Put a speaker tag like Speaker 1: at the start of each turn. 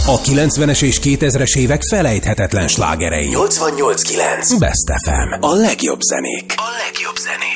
Speaker 1: A 90-es és 2000-es évek felejthetetlen slágerei.
Speaker 2: 88.9
Speaker 1: Best FM. A legjobb zenék.
Speaker 2: A legjobb zenék.